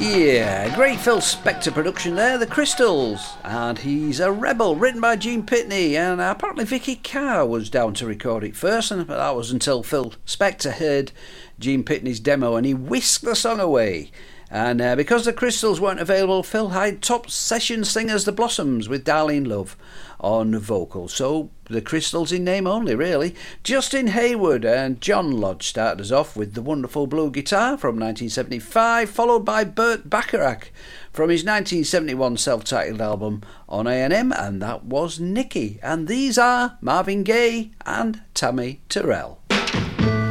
Yeah, great Phil Spector production there, The Crystals, and He's a Rebel, written by Gene Pitney, and apparently Vicky Carr was down to record it first, and that was until Phil Spector heard Gene Pitney's demo and he whisked the song away. And because The Crystals weren't available, Phil hired top session singers The Blossoms with Darlene Love on vocals. So The Crystals in name only, really. Justin Hayward and John Lodge started us off with The Wonderful Blue Guitar from 1975, followed by Burt Bacharach from his 1971 self-titled album on A&M, and that was Nikki. And these are Marvin Gaye and Tammy Terrell.